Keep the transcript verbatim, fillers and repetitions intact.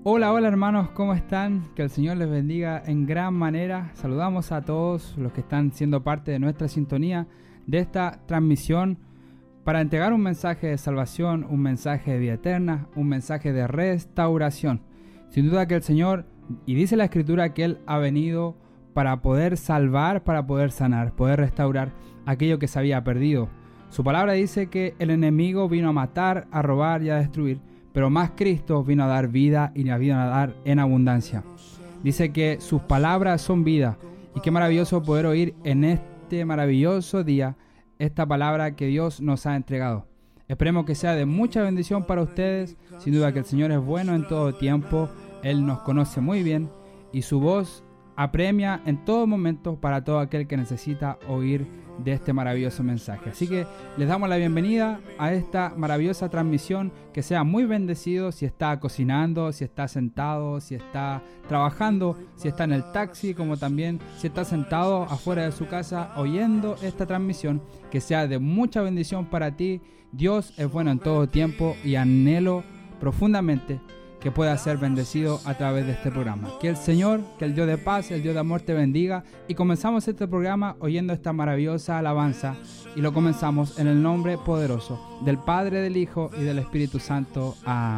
Hola, hola hermanos, ¿cómo están? Que el Señor les bendiga en gran manera. Saludamos a todos los que están siendo parte de nuestra sintonía de esta transmisión para entregar un mensaje de salvación, un mensaje de vida eterna, un mensaje de restauración. Sin duda que el Señor, y dice la Escritura que Él ha venido para poder salvar, para poder sanar, poder restaurar aquello que se había perdido. Su palabra dice que el enemigo vino a matar, a robar y a destruir, pero más Cristo vino a dar vida y la vino a dar en abundancia. Dice que sus palabras son vida, y qué maravilloso poder oír en este maravilloso día esta palabra que Dios nos ha entregado. Esperemos que sea de mucha bendición para ustedes. Sin duda que el Señor es bueno en todo tiempo, Él nos conoce muy bien y su voz apremia en todo momento para todo aquel que necesita oír de este maravilloso mensaje. Así que les damos la bienvenida a esta maravillosa transmisión. Que sea muy bendecido si está cocinando, si está sentado, si está trabajando, si está en el taxi, como también si está sentado afuera de su casa oyendo esta transmisión. Que sea de mucha bendición para ti. Dios es bueno en todo tiempo y anhelo profundamente que pueda ser bendecido a través de este programa. Que el Señor, que el Dios de paz, el Dios de amor te bendiga. Y comenzamos este programa oyendo esta maravillosa alabanza. Y lo comenzamos en el nombre poderoso del Padre, del Hijo y del Espíritu Santo. Amén.